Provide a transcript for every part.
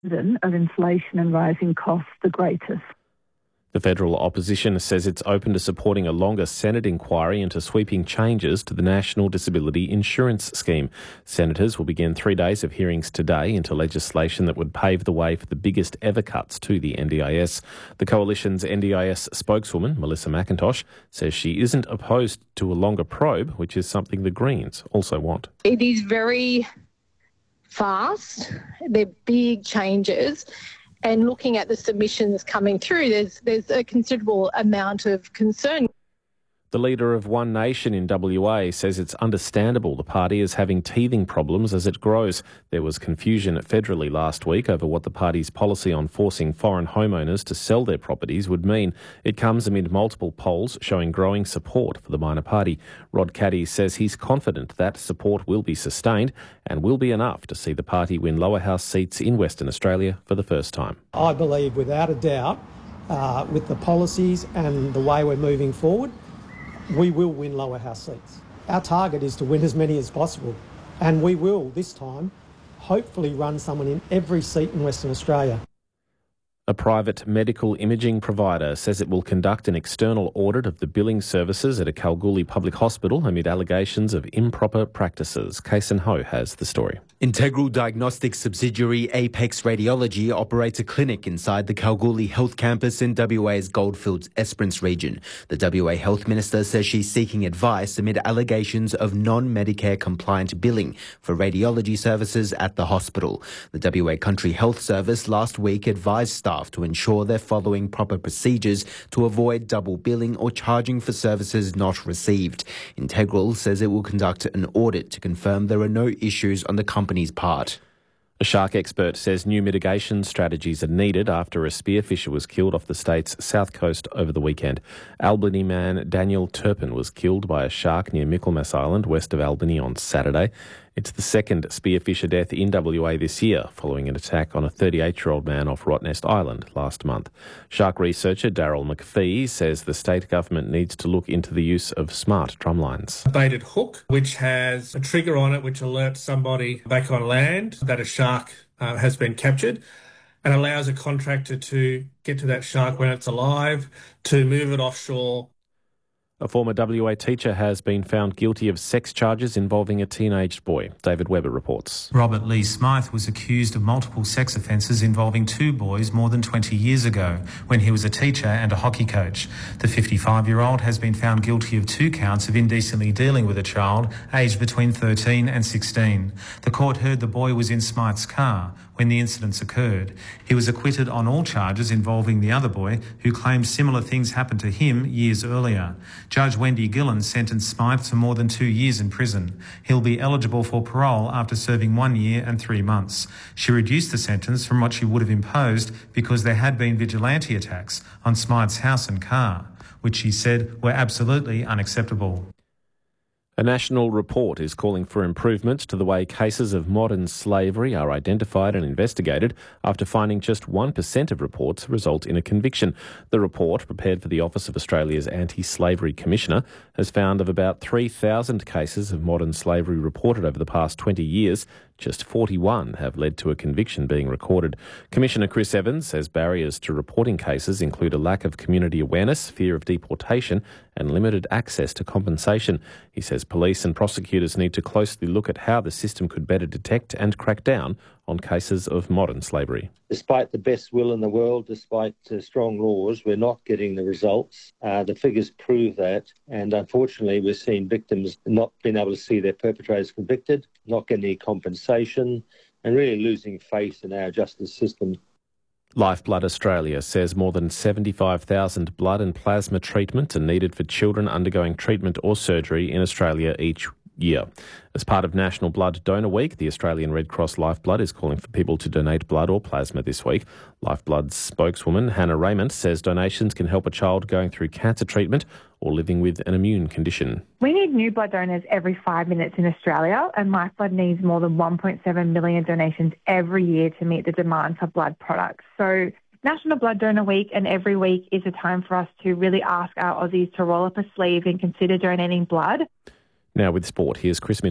of inflation and rising costs the greatest. The federal opposition says it's open to supporting a longer Senate inquiry into sweeping changes to the National Disability Insurance Scheme. Senators will begin 3 days of hearings today into legislation that would pave the way for the biggest ever cuts to the NDIS. The Coalition's NDIS spokeswoman, Melissa McIntosh, says she isn't opposed to a longer probe, which is something the Greens also want. It is very fast. They're big changes. And looking at the submissions coming through, there's a considerable amount of concern. The leader of One Nation in WA says it's understandable the party is having teething problems as it grows. There was confusion federally last week over what the party's policy on forcing foreign homeowners to sell their properties would mean. It comes amid multiple polls showing growing support for the minor party. Rod Caddy says he's confident that support will be sustained and will be enough to see the party win lower house seats in Western Australia for the first time. I believe without a doubt, with the policies and the way we're moving forward, we will win lower house seats. Our target is to win as many as possible, and we will, this time, hopefully run someone in every seat in Western Australia. A private medical imaging provider says it will conduct an external audit of the billing services at a Kalgoorlie public hospital amid allegations of improper practices. Kason Ho has the story. Integral Diagnostics subsidiary Apex Radiology operates a clinic inside the Kalgoorlie Health Campus in WA's Goldfields Esperance region. The WA Health Minister says she's seeking advice amid allegations of non-Medicare compliant billing for radiology services at the hospital. The WA Country Health Service last week advised staff to ensure they're following proper procedures to avoid double billing or charging for services not received. Integral says it will conduct an audit to confirm there are no issues on the company's part. A shark expert says new mitigation strategies are needed after a spearfisher was killed off the state's south coast over the weekend. Albany man Daniel Turpin was killed by a shark near Michaelmas Island, west of Albany, on Saturday. It's the second spearfisher death in WA this year, following an attack on a 38-year-old man off Rottnest Island last month. Shark researcher Daryl McPhee says the state government needs to look into the use of smart drumlines. A baited hook, which has a trigger on it which alerts somebody back on land that a shark has been captured, and allows a contractor to get to that shark when it's alive, to move it offshore. A former WA teacher has been found guilty of sex charges involving a teenaged boy. David Webber reports. Robert Lee Smythe was accused of multiple sex offences involving two boys more than 20 years ago, when he was a teacher and a hockey coach. The 55-year-old has been found guilty of 2 counts of indecently dealing with a child aged between 13 and 16. The court heard the boy was in Smythe's car when the incidents occurred. He was acquitted on all charges involving the other boy, who claimed similar things happened to him years earlier. Judge Wendy Gillen sentenced Smythe to more than 2 years in prison. He'll be eligible for parole after serving 1 year and 3 months. She reduced the sentence from what she would have imposed because there had been vigilante attacks on Smythe's house and car, which she said were absolutely unacceptable. A national report is calling for improvements to the way cases of modern slavery are identified and investigated after finding just 1% of reports result in a conviction. The report, prepared for the Office of Australia's Anti-Slavery Commissioner, has found of about 3,000 cases of modern slavery reported over the past 20 years, just 41 have led to a conviction being recorded. Commissioner Chris Evans says barriers to reporting cases include a lack of community awareness, fear of deportation, and limited access to compensation. He says police and prosecutors need to closely look at how the system could better detect and crack down on cases of modern slavery. Despite the best will in the world, despite strong laws, we're not getting the results. The figures prove that, and unfortunately we're seeing victims not being able to see their perpetrators convicted, not getting any compensation, and really losing faith in our justice system. Lifeblood Australia says more than 75,000 blood and plasma treatments are needed for children undergoing treatment or surgery in Australia each year. As part of National Blood Donor Week, the Australian Red Cross Lifeblood is calling for people to donate blood or plasma this week. Lifeblood's spokeswoman, Hannah Raymond, says donations can help a child going through cancer treatment or living with an immune condition. We need new blood donors every 5 minutes in Australia, and Lifeblood needs more than 1.7 million donations every year to meet the demand for blood products. So National Blood Donor Week and every week is a time for us to really ask our Aussies to roll up a sleeve and consider donating blood. Now with sport, here's Chris Mitchell.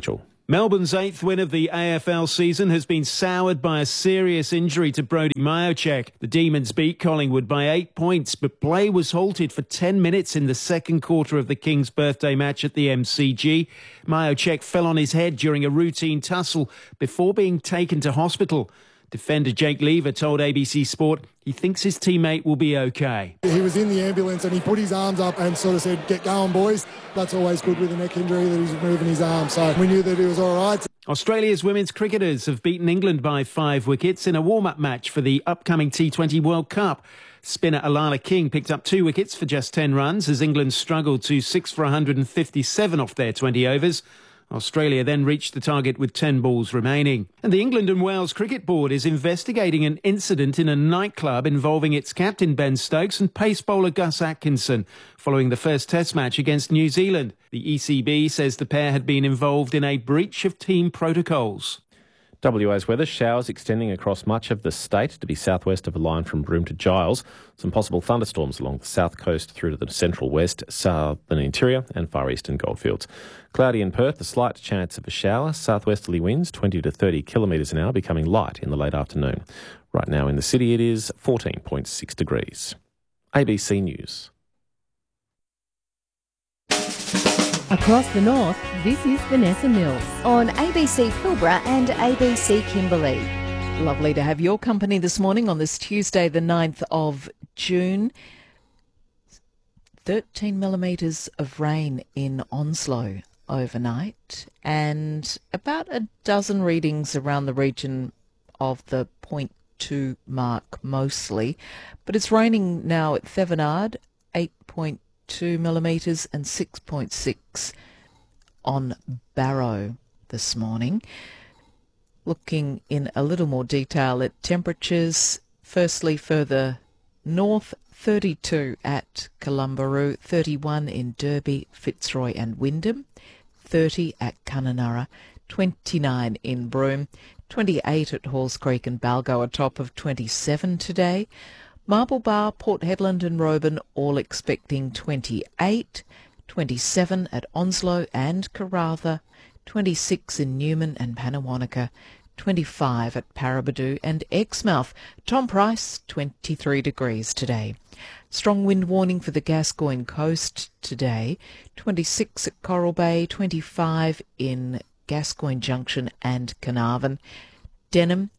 Melbourne's 8th win of the AFL season has been soured by a serious injury to Brodie Mihocek. The Demons beat Collingwood by 8 points, but play was halted for 10 minutes in the second quarter of the King's birthday match at the MCG. Mihocek fell on his head during a routine tussle before being taken to hospital. Defender Jake Lever told ABC Sport he thinks his teammate will be okay. He was in the ambulance and he put his arms up and sort of said, "Get going, boys." That's always good with a neck injury, that he's moving his arms. So we knew that he was all right. Australia's women's cricketers have beaten England by 5 wickets in a warm-up match for the upcoming T20 World Cup. Spinner Alana King picked up 2 wickets for just 10 runs as England struggled to 6 for 157 off their 20 overs. Australia then reached the target with 10 balls remaining. And the England and Wales Cricket Board is investigating an incident in a nightclub involving its captain Ben Stokes and pace bowler Gus Atkinson following the first Test match against New Zealand. The ECB says the pair had been involved in a breach of team protocols. WA's weather, showers extending across much of the state to be southwest of a line from Broome to Giles. Some possible thunderstorms along the south coast through to the central west, southern interior and far eastern goldfields. Cloudy in Perth, a slight chance of a shower. Southwesterly winds 20 to 30 kilometres an hour, becoming light in the late afternoon. Right now in the city it is 14.6 degrees. ABC News. Across the north, this is Vanessa Mills on ABC Pilbara and ABC Kimberley. Lovely to have your company this morning on this Tuesday, the 9th of June. 13 millimetres of rain in Onslow overnight and about a dozen readings around the region of the 0.2 mark mostly. But it's raining now at Thevenard, 8.2 millimetres and 6.6 on Barrow this morning. Looking in a little more detail at temperatures, firstly further north, 32 at Columbaroo, 31 in Derby, Fitzroy and Wyndham, 30 at Kununurra, 29 in Broome, 28 at Halls Creek and Balgo, a top of 27 today. Marble Bar, Port Hedland and Roban all expecting 28, 27 at Onslow and Karratha, 26 in Newman and Pannawonica, 25 at Paraburdoo and Exmouth. Tom Price, 23 degrees today. Strong wind warning for the Gascoyne coast today, 26 at Coral Bay, 25 in Gascoyne Junction and Carnarvon. Denham,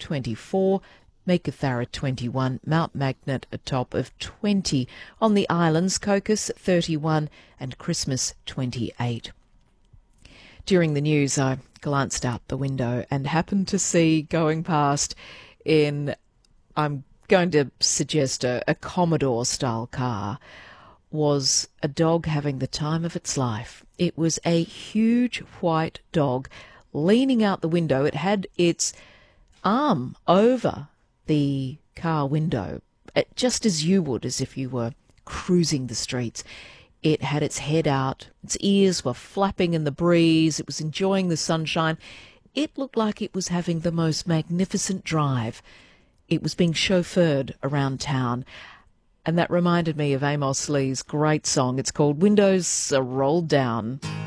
24, Meekatharra 21, Mount Magnet a top of 20. On the islands, Cocos 31 and Christmas 28. During the news, I glanced out the window and happened to see going past in, I'm going to suggest a Commodore-style car, was a dog having the time of its life. It was a huge white dog leaning out the window. It had its arm over the car window, just as you would, as if you were cruising the streets. It had its head out, its ears were flapping in the breeze, it was enjoying the sunshine. It looked like it was having the most magnificent drive. It was being chauffeured around town. And that reminded me of Amos Lee's great song. It's called Windows Are Rolled Down.